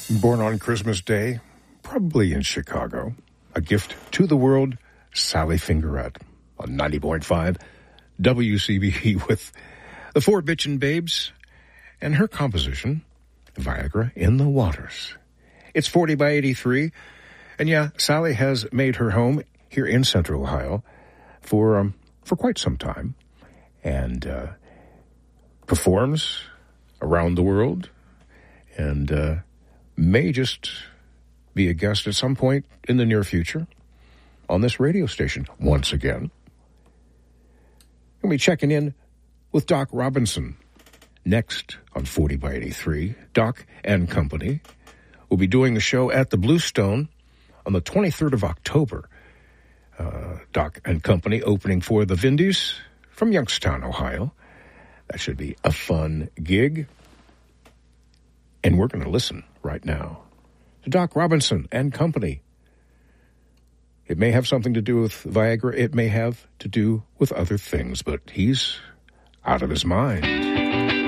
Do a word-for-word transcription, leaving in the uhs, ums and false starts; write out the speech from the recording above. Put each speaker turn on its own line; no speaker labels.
Born on Christmas Day, probably in Chicago. A gift to the world, Sally Fingerette on ninety point five W C B E with the Four Bitchin' Babes and her composition, Viagra in the Waters. It's forty by eighty-three, and yeah, Sally has made her home here in Central Ohio for um, for quite some time, and uh, performs around the world, and uh, may just be a guest at some point in the near future on this radio station once again. We'll be checking in with Doc Robinson next on forty by eighty-three. Doc and company will be doing the show at the Bluestone on the twenty-third of October. Uh, Doc and company opening for the Vindies from Youngstown, Ohio. That should be a fun gig. And we're going to listen right now to Doc Robinson and company. It may have something to do with Viagra. It may have to do with other things, but he's out of his mind.